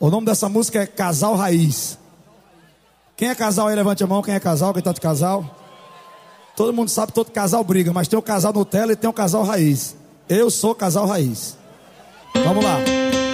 O nome dessa música é Casal Raiz. Quem é casal aí, levante a mão. Quem é casal, quem tá de casal? Todo mundo sabe, todo casal briga, mas tem o casal Nutella e tem o casal Raiz. Eu sou casal Raiz. Vamos lá.